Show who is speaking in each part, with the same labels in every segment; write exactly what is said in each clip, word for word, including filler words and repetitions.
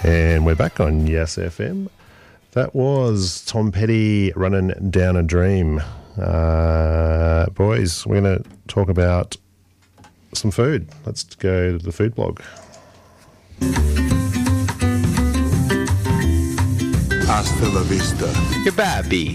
Speaker 1: And we're back on Yes F M. That was Tom Petty, Running Down a Dream. Uh, boys, we're going to talk about some food. Let's go to the food blog.
Speaker 2: Hasta la vista.
Speaker 3: Kebabi.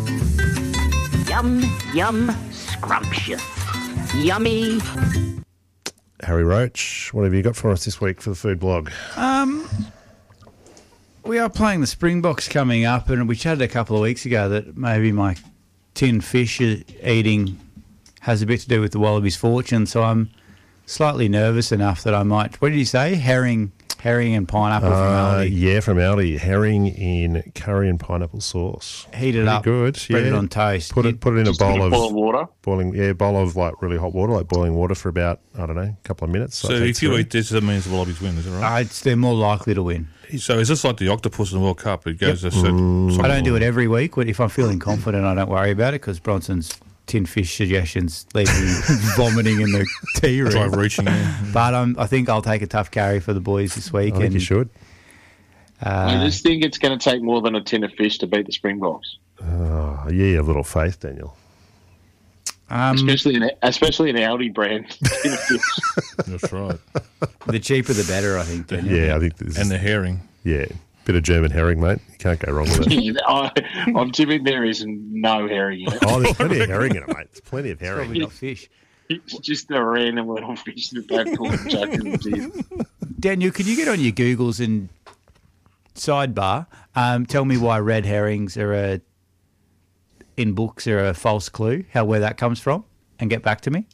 Speaker 4: Yum, yum, scrumptious. Yummy.
Speaker 1: Harry Roach, what have you got for us this week for the food blog?
Speaker 5: Um, we are playing the Springboks coming up, and we chatted a couple of weeks ago that maybe my tin fish eating has a bit to do with the Wallabies' fortune, so I'm slightly nervous enough that I might... What did you say? Herring... Herring and pineapple from
Speaker 1: Uh,
Speaker 5: Aldi.
Speaker 1: yeah, from Aldi. Herring in curry and pineapple sauce.
Speaker 5: Heat it
Speaker 1: Pretty
Speaker 5: up.
Speaker 1: good.
Speaker 5: Spread
Speaker 1: yeah.
Speaker 5: it on toast.
Speaker 1: Put it put it in a
Speaker 6: Just in
Speaker 1: bowl
Speaker 6: a
Speaker 1: of
Speaker 6: boil of water.
Speaker 1: boiling. Yeah, bowl of like really hot water, like boiling water for about I don't know, a couple of minutes.
Speaker 7: So
Speaker 1: Like
Speaker 7: if you
Speaker 1: three.
Speaker 7: eat this, that means the Wallabies win, is it right?
Speaker 5: Uh, it's, they're more likely to win.
Speaker 7: So is this like the octopus in the World Cup? It goes a certain...
Speaker 5: I don't do it every week, but if I'm feeling confident, I don't worry about it because Bronson's tin fish suggestions leave me vomiting in the tea room.
Speaker 7: Try reaching in.
Speaker 5: But um, I think I'll take a tough carry for the boys this week.
Speaker 1: I think
Speaker 5: and,
Speaker 1: you should.
Speaker 6: I just think it's going to take more than a tin of fish to beat the Springboks,
Speaker 1: Oh, yeah, you have little faith, Daniel.
Speaker 5: Um,
Speaker 6: especially in especially in the Aldi brand tin of fish.
Speaker 7: That's right.
Speaker 5: the cheaper the better, I think. Daniel.
Speaker 1: Yeah, I think this
Speaker 7: And
Speaker 1: is,
Speaker 7: the herring.
Speaker 1: yeah, bit of German herring, mate. You can't go wrong with it.
Speaker 6: I, I'm tipping there is no herring in it.
Speaker 1: Oh, there's plenty of herring in it, mate. There's plenty of
Speaker 5: Probably
Speaker 1: herring.
Speaker 5: not fish.
Speaker 6: It's just a random little fish that they've caught and chucked in the tin.
Speaker 5: Daniel, could you get on your Googles and sidebar, um, tell me why red herrings are a, in books are a false clue, how where that comes from, and get back to me?